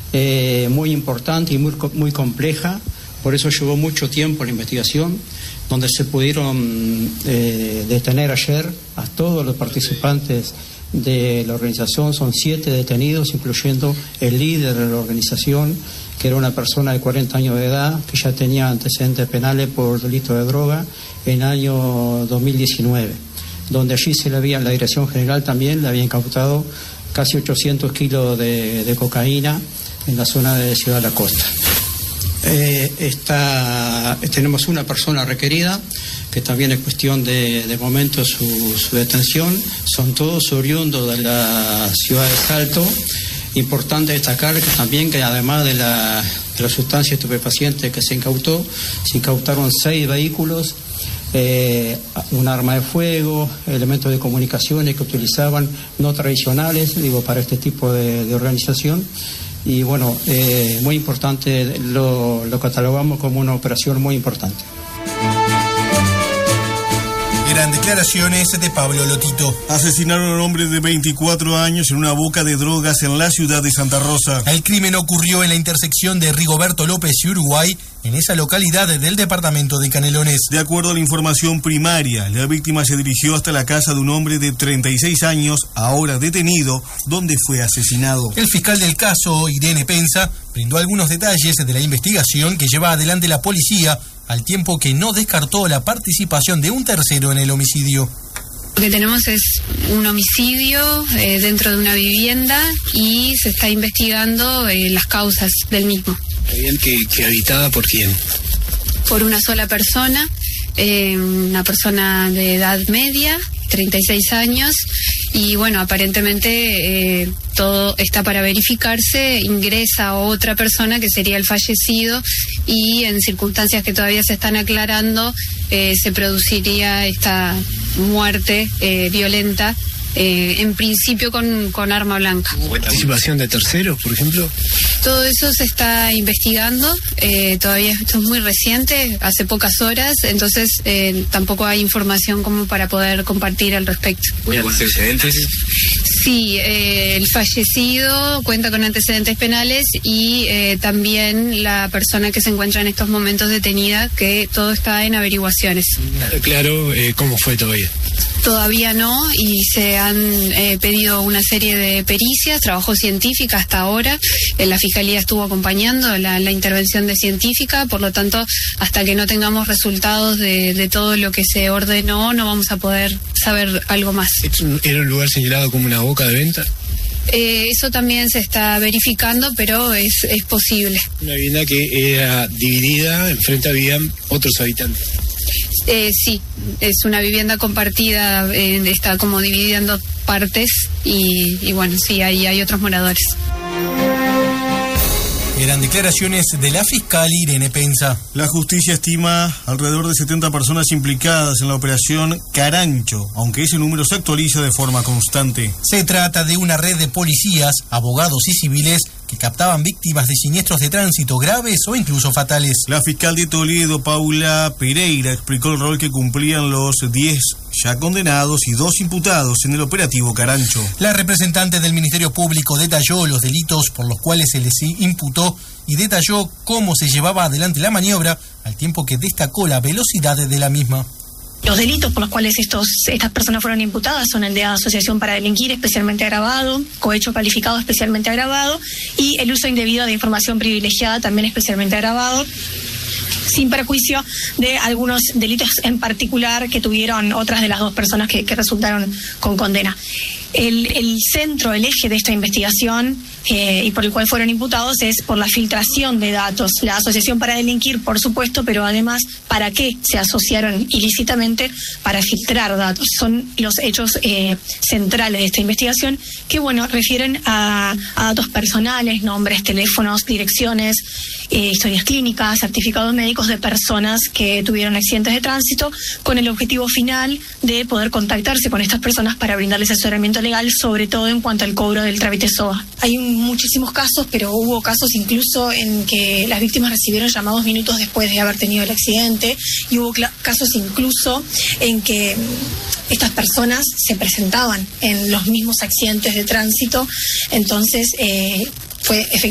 muy importante y muy compleja. Por eso llevó mucho tiempo la investigación, donde se pudieron detener ayer a todos los participantes de la organización. Son 7 detenidos, incluyendo el líder de la organización, que era una persona de 40 años de edad, que ya tenía antecedentes penales por delito de droga en el año 2019, donde allí la Dirección General también le había incautado casi 800 kilos de cocaína en la zona de Ciudad de la Costa. Tenemos una persona requerida, que también es cuestión de momento su detención. Son todos oriundos de la ciudad de Salto. Importante destacar que además de la sustancia estupefaciente que se incautaron 6 vehículos, un arma de fuego, elementos de comunicaciones que utilizaban no tradicionales, para este tipo de organización. Y bueno, muy importante, lo catalogamos como una operación muy importante. Eran declaraciones de Pablo Lotito. Asesinaron a un hombre de 24 años en una boca de drogas en la ciudad de Santa Rosa. El crimen ocurrió en la intersección de Rigoberto López y Uruguay, en esa localidad del departamento de Canelones. De acuerdo a la información primaria, la víctima se dirigió hasta la casa de un hombre de 36 años, ahora detenido, donde fue asesinado. El fiscal del caso, Irene Pensa, brindó algunos detalles de la investigación que lleva adelante la policía, al tiempo que no descartó la participación de un tercero en el homicidio. Lo que tenemos es un homicidio dentro de una vivienda y se está investigando las causas del mismo. Bien, que habitada por quién? Por una sola persona, una persona de edad media, 36 años, y bueno, aparentemente todo está para verificarse. Ingresa otra persona que sería el fallecido, y en circunstancias que todavía se están aclarando se produciría esta muerte violenta, en principio con arma blanca. ¿Participación de terceros, por ejemplo? Todo eso se está investigando, todavía esto es muy reciente, hace pocas horas, entonces tampoco hay información como para poder compartir al respecto. ¿Antecedentes? Sí, el fallecido cuenta con antecedentes penales y también la persona que se encuentra en estos momentos detenida, que todo está en averiguaciones. Claro, ¿cómo fue todavía? Todavía no, y se han pedido una serie de pericias, trabajo científica hasta ahora. La Fiscalía estuvo acompañando la intervención de científica, por lo tanto, hasta que no tengamos resultados de todo lo que se ordenó, no vamos a poder saber algo más. ¿Era un lugar señalado como una boca de venta? Eso también se está verificando, pero es posible. Una vivienda que era dividida, enfrente habían otros habitantes. Sí, es una vivienda compartida, está como dividida en 2 partes y bueno, sí, hay otros moradores. Eran declaraciones de la fiscal Irene Pensa. La justicia estima alrededor de 70 personas implicadas en la operación Carancho, aunque ese número se actualiza de forma constante. Se trata de una red de policías, abogados y civiles que captaban víctimas de siniestros de tránsito graves o incluso fatales. La fiscal de Toledo, Paula Pereira, explicó el rol que cumplían los 10 ya condenados y 2 imputados en el operativo Carancho. La representante del Ministerio Público detalló los delitos por los cuales se les imputó y detalló cómo se llevaba adelante la maniobra, al tiempo que destacó la velocidad de la misma. Los delitos por los cuales estas personas fueron imputadas son el de asociación para delinquir especialmente agravado, cohecho calificado especialmente agravado y el uso indebido de información privilegiada también especialmente agravado, sin perjuicio de algunos delitos en particular que tuvieron otras de las 2 personas que resultaron con condena. El centro, el eje de esta investigación y por el cual fueron imputados es por la filtración de datos, la asociación para delinquir, por supuesto, pero además para qué se asociaron ilícitamente, para filtrar datos. Son los hechos centrales de esta investigación que, bueno, refieren a datos personales, nombres, teléfonos, direcciones, historias clínicas, certificados médicos de personas que tuvieron accidentes de tránsito, con el objetivo final de poder contactarse con estas personas para brindarles asesoramiento legal, sobre todo en cuanto al cobro del trámite SOA. Hay muchísimos casos, pero hubo casos incluso en que las víctimas recibieron llamados minutos después de haber tenido el accidente, y hubo casos incluso en que estas personas se presentaban en los mismos accidentes de tránsito. Entonces fue efectivamente